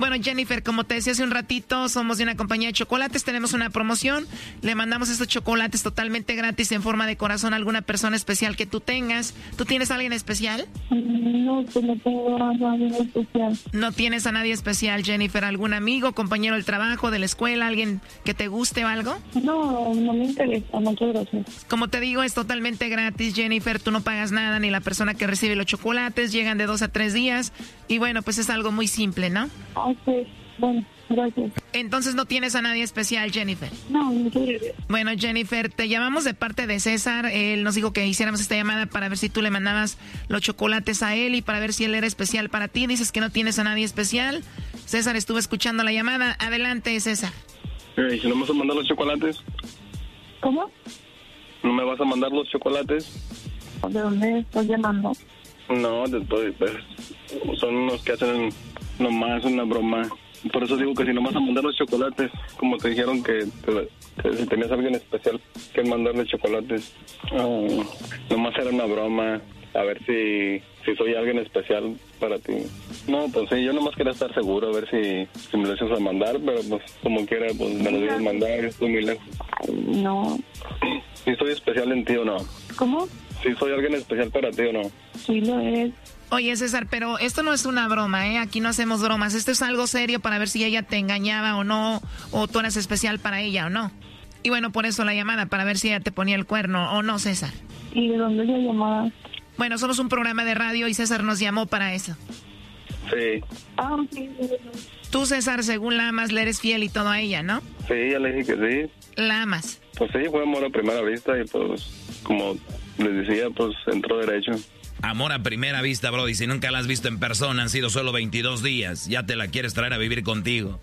Bueno, Jennifer, como te decía hace un ratito, somos de una compañía de chocolates, tenemos una promoción, le mandamos estos chocolates totalmente gratis en forma de corazón a alguna persona especial que tú tengas. ¿Tú tienes a alguien especial? No, pues no tengo a nadie especial. ¿No tienes a nadie especial, Jennifer? ¿Algún amigo, compañero del trabajo, de la escuela, alguien que te guste o algo? No, no me interesa, muchas gracias. Como te digo, es totalmente gratis, Jennifer, tú no pagas nada, ni la persona que recibe los chocolates, llegan de 2 a 3 días, y bueno, pues es algo muy simple, ¿no? Ok, bueno, gracias. Entonces no tienes a nadie especial, Jennifer. No, muchas gracias. Bueno, Jennifer, te llamamos de parte de César. Él nos dijo que hiciéramos esta llamada para ver si tú le mandabas los chocolates a él y para ver si él era especial para ti. Dices que no tienes a nadie especial. César estuvo escuchando la llamada. Adelante, César. ¿Y si no me vas a mandar los chocolates? ¿Cómo? ¿No me vas a mandar los chocolates? ¿De dónde estás llamando? No, pues, son unos que hacen nomás una broma. Por eso digo que si no vas a mandar los chocolates, como te dijeron que si tenías a alguien especial que mandarle chocolates, nomás era una broma. A ver si soy alguien especial para ti. No, pues sí, yo nomás quería estar seguro, a ver si me lo haces a mandar, pero pues como quiera, pues me lo debes mandar, estoy muy lejos. No. ¿Si soy especial en ti o no? ¿Cómo? ¿Si soy alguien especial para ti o no? Sí lo es. Oye, César, pero esto no es una broma, ¿eh? Aquí no hacemos bromas. Esto es algo serio para ver si ella te engañaba o no, o tú eras especial para ella o no. Y bueno, por eso la llamada, para ver si ella te ponía el cuerno o no, César. ¿Y de dónde es la llamada? Bueno, somos un programa de radio y César nos llamó para eso. Sí. Ah, sí. Tú, César, según la amas, le eres fiel y todo a ella, ¿no? Sí, ya le dije que sí. La amas. Pues sí, fue amor a primera vista y pues, como les decía, pues entró derecho. Amor a primera vista, Brody. Si nunca la has visto en persona, han sido solo 22 días. Ya te la quieres traer a vivir contigo.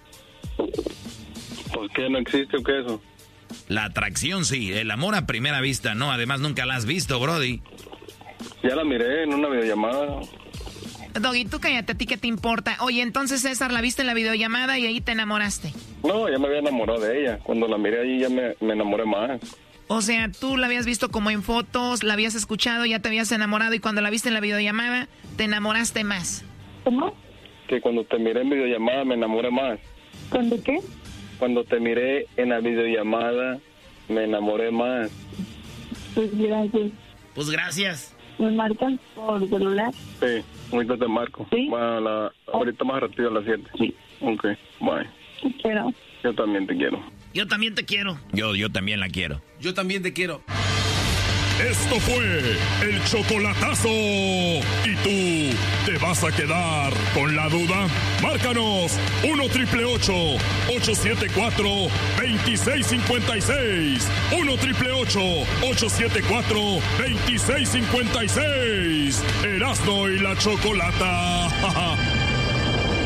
¿Pues qué? ¿No existe o qué eso? La atracción sí, el amor a primera vista no. Además, nunca la has visto, Brody. Ya la miré en una videollamada. Doggy, tú cállate, ¿a ti qué te importa? Oye, entonces, César, la viste en la videollamada y ahí te enamoraste. No, ya me había enamorado de ella. Cuando la miré ahí ya me enamoré más. O sea, tú la habías visto como en fotos, la habías escuchado, ya te habías enamorado y cuando la viste en la videollamada, te enamoraste más. ¿Cómo? Que cuando te miré en videollamada me enamoré más. ¿Cuándo qué? Cuando te miré en la videollamada me enamoré más. Pues gracias. Pues gracias. ¿Me marcan por celular? Sí, ahorita te marco. ¿Sí? Bueno, ahorita más rápido a las 7. Sí. Ok, bye. Te quiero. Yo también te quiero. Yo también te quiero. Yo también la quiero. Yo también te quiero. Esto fue el chocolatazo. ¿Y tú te vas a quedar con la duda? Márcanos 1-888-874-2656. 1-888-874-2656. Erasmo y la Chocolata.